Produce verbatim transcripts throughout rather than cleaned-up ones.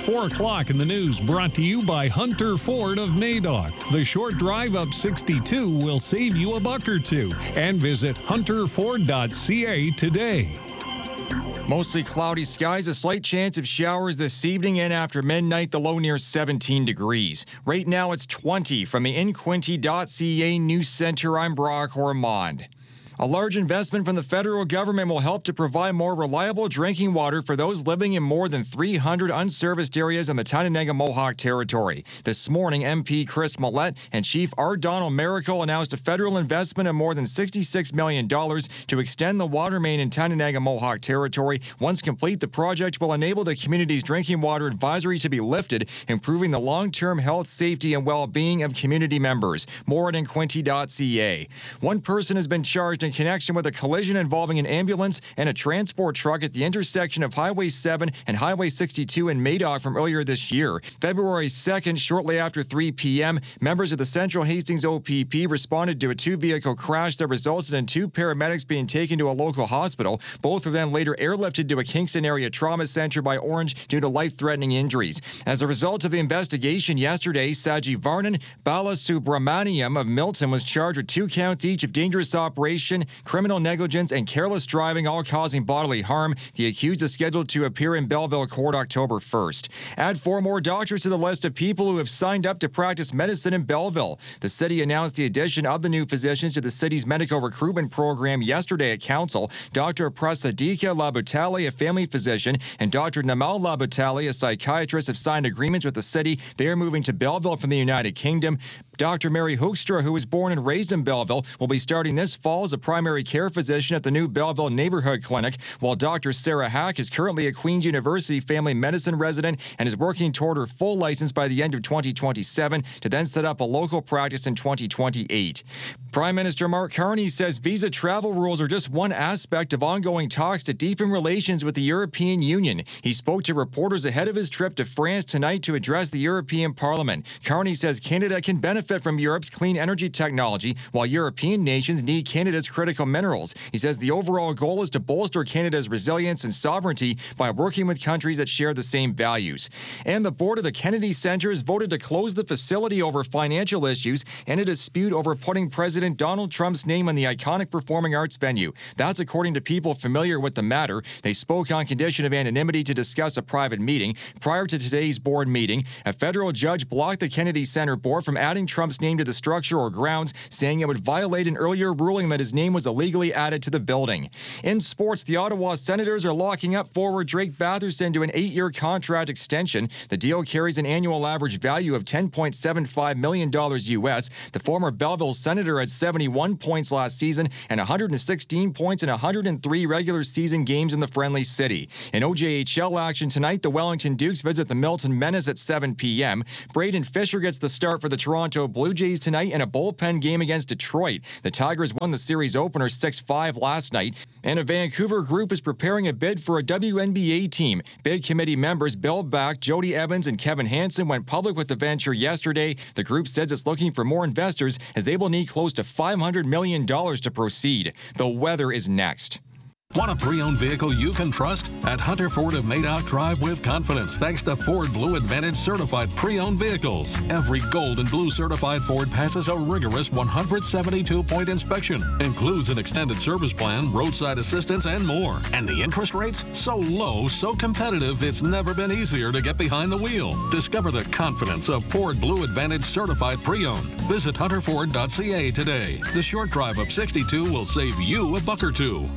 four o'clock in the news, brought to you by Hunter Ford of Madoc. The short drive up sixty-two will save you a buck or two. And visit hunter ford dot c a today. Mostly cloudy skies, a slight chance of showers this evening and after midnight, the low near seventeen degrees. Right now it's twenty. From the in quinte dot c a News Center, I'm Brock Ormond. A large investment from the federal government will help to provide more reliable drinking water for those living in more than three hundred unserviced areas in the Tyendinaga-Mohawk Territory. This morning, M P Chris Millett and Chief R. Donald Miracle announced a federal investment of more than sixty-six million dollars to extend the water main in Tyendinaga-Mohawk Territory. Once complete, the project will enable the community's drinking water advisory to be lifted, improving the long-term health, safety, and well-being of community members. More at in quinte dot c a. One person has been charged in connection with a collision involving an ambulance and a transport truck at the intersection of Highway seven and Highway sixty-two in Madoc from earlier this year. February second, shortly after three p.m., members of the Central Hastings O P P responded to a two-vehicle crash that resulted in two paramedics being taken to a local hospital. Both were then later airlifted to a Kingston area trauma center by Orange due to life-threatening injuries. As a result of the investigation yesterday, Saji Varnan Balasubramaniam of Milton was charged with two counts each of dangerous operation, criminal negligence, and careless driving, all causing bodily harm. The accused is scheduled to appear in Belleville Court October first. Add four more doctors to the list of people who have signed up to practice medicine in Belleville. The city announced the addition of the new physicians to the city's medical recruitment program yesterday at council. Doctor Prasadika Labutali, a family physician, and Doctor Namal Labutali, a psychiatrist, have signed agreements with the city. They are moving to Belleville from the United Kingdom. Doctor Mary Hoekstra, who was born and raised in Belleville, will be starting this fall as a primary care physician at the new Belleville Neighborhood Clinic, while Doctor Sarah Hack is currently a Queen's University family medicine resident and is working toward her full license by the end of twenty twenty-seven to then set up a local practice in twenty twenty-eight. Prime Minister Mark Carney says visa travel rules are just one aspect of ongoing talks to deepen relations with the European Union. He spoke to reporters ahead of his trip to France tonight to address the European Parliament. Carney says Canada can benefit from Europe's clean energy technology, while European nations need Canada's critical minerals. He says the overall goal is to bolster Canada's resilience and sovereignty by working with countries that share the same values. And the board of the Kennedy Center has voted to close the facility over financial issues and a dispute over putting President Donald Trump's name on the iconic performing arts venue. That's according to people familiar with the matter. They spoke on condition of anonymity to discuss a private meeting. Prior to today's board meeting, a federal judge blocked the Kennedy Center board from adding Trump's name to the structure or grounds, saying it would violate an earlier ruling that his name was illegally added to the building. In sports, the Ottawa Senators are locking up forward Drake Batherson to an eight-year contract extension. The deal carries an annual average value of ten point seven five million dollars U S. The former Belleville Senator had seventy-one points last season and one hundred sixteen points in one hundred three regular season games in the friendly city. In O J H L action tonight, the Wellington Dukes visit the Milton Menace at seven p.m. Braden Fisher gets the start for the Toronto Blue Jays tonight in a bullpen game against Detroit. The Tigers won the series opener six five last night. And a Vancouver group is preparing a bid for a W N B A team. Bid committee members Bill Back, Jody Evans, and Kevin Hansen went public with the venture yesterday. The group says it's looking for more investors as they will need close to five hundred million dollars to proceed. The weather is next. Want a pre-owned vehicle you can trust? At Hunter Ford of Madoc, drive with confidence thanks to Ford Blue Advantage certified pre-owned vehicles. Every gold and blue certified Ford passes a rigorous one hundred seventy-two point inspection. Includes an extended service plan, roadside assistance, and more. And the interest rates? So low, so competitive, it's never been easier to get behind the wheel. Discover the confidence of Ford Blue Advantage certified pre-owned. Visit hunter ford dot c a today. The short drive up sixty-two will save you a buck or two.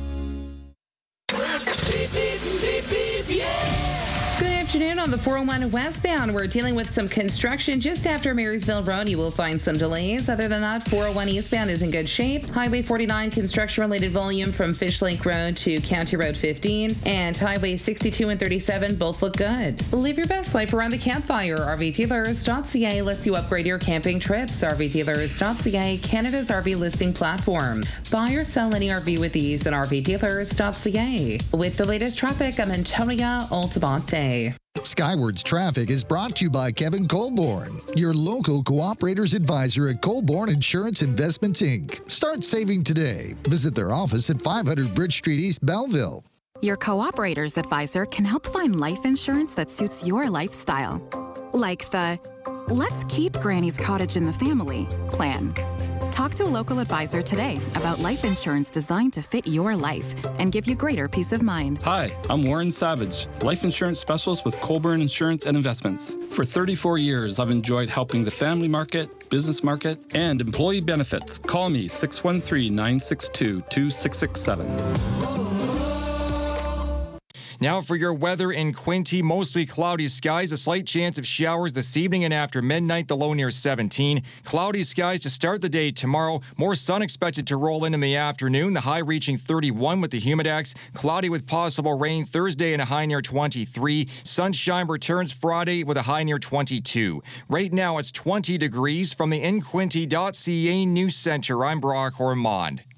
Good afternoon on the four oh one westbound. We're dealing with some construction just after Marysville Road. You will find some delays. Other than that, four oh one eastbound is in good shape. Highway forty-nine construction-related volume from Fish Lake Road to County Road fifteen. And Highway sixty-two and thirty-seven both look good. Live your best life around the campfire. R V dealers dot c a lets you upgrade your camping trips. R V dealers dot c a, Canada's R V listing platform. Buy or sell any R V with ease at R V dealers dot c a. With the latest traffic, I'm Antonia Altamonte. Skywards Traffic is brought to you by Kevin Colborne, your local cooperators advisor at Colborne Insurance Investments, Incorporated. Start saving today. Visit their office at five hundred Bridge Street East, Belleville. Your Cooperator's Advisor can help find life insurance that suits your lifestyle. Like the Let's Keep Granny's Cottage in the Family plan. Talk to a local advisor today about life insurance designed to fit your life and give you greater peace of mind. Hi, I'm Warren Savage, life insurance specialist with Colburn Insurance and Investments. For thirty-four years, I've enjoyed helping the family market, business market, and employee benefits. Call me six one three, nine six two, two six six seven. Now for your weather in Quinte, mostly cloudy skies, a slight chance of showers this evening and after midnight, the low near seventeen. Cloudy skies to start the day tomorrow. More sun expected to roll in in the afternoon, the high reaching thirty-one with the humidex. Cloudy with possible rain Thursday and a high near twenty-three. Sunshine returns Friday with a high near twenty-two. Right now it's twenty degrees from the in quinte dot c a News Center. I'm Brock Ormond.